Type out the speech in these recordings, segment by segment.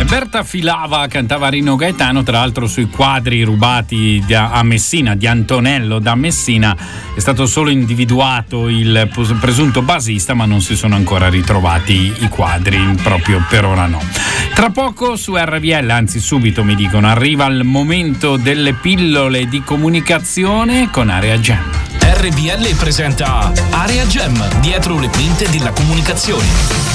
Alberta Filava cantava Rino Gaetano, tra l'altro sui quadri rubati a Messina, di Antonello da Messina. È stato solo individuato il presunto basista, ma non si sono ancora ritrovati i quadri, proprio per ora no. Tra poco su RVL, anzi subito mi dicono, arriva il momento delle pillole di comunicazione con Area Jam. RVL presenta Area Jam, dietro le quinte della comunicazione.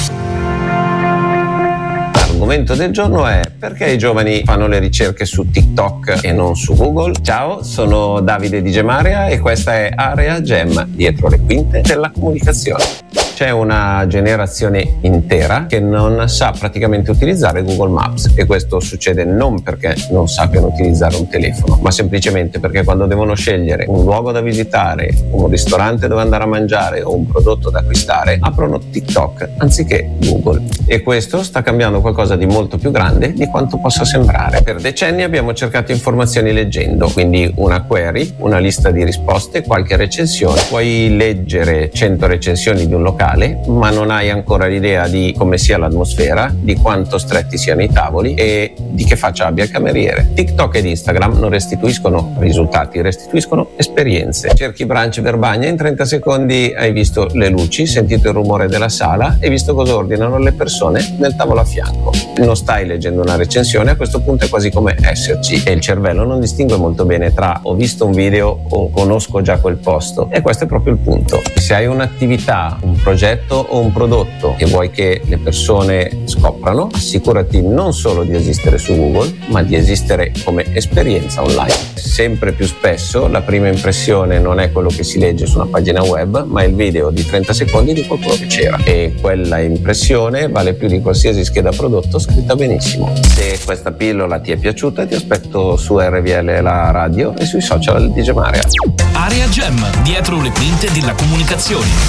L'argomento del giorno è: perché i giovani fanno le ricerche su TikTok e non su Google? Ciao, sono Davide di Gemaria e questa è Area Jam, dietro le quinte della comunicazione. C'è una generazione intera che non sa praticamente utilizzare Google Maps, e questo succede non perché non sappiano utilizzare un telefono, ma semplicemente perché quando devono scegliere un luogo da visitare, un ristorante dove andare a mangiare o un prodotto da acquistare, aprono TikTok anziché Google. E questo sta cambiando qualcosa di molto più grande di quanto possa sembrare. Per decenni abbiamo cercato informazioni leggendo, quindi una query, una lista di risposte, qualche recensione. Puoi leggere 100 recensioni di un locale, ma non hai ancora l'idea di come sia l'atmosfera, di quanto stretti siano i tavoli e di che faccia abbia il cameriere. TikTok ed Instagram non restituiscono risultati, restituiscono esperienze. Cerchi Branch per Bagna, in 30 secondi hai visto le luci, sentito il rumore della sala e visto cosa ordinano le persone nel tavolo a fianco. Non stai leggendo una recensione, a questo punto è quasi come esserci, e il cervello non distingue molto bene tra ho visto un video o conosco già quel posto, e questo è proprio il punto. Se hai un'attività, un progetto o un prodotto e vuoi che le persone scoprano, assicurati non solo di esistere su Google, ma di esistere come esperienza online. Sempre più spesso la prima impressione non è quello che si legge su una pagina web, ma il video di 30 secondi di qualcuno che c'era, e quella impressione vale più di qualsiasi scheda prodotto scritta benissimo. Se questa pillola ti è piaciuta, ti aspetto su RVL la radio e sui social di Gemaria. Area Jam, dietro le quinte della comunicazione.